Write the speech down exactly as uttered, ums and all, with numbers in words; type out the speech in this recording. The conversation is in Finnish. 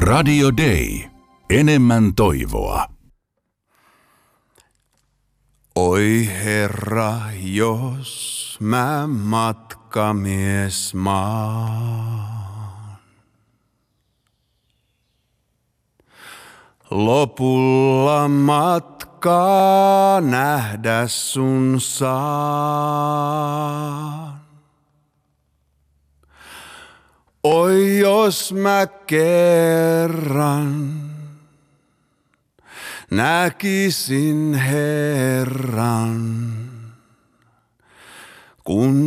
Radio Day. Enemmän toivoa. Oi Herra, jos mä matkamies maan, lopulla matkaa nähdä sun saan. Oi jos mä kerran näkisin Herran, kun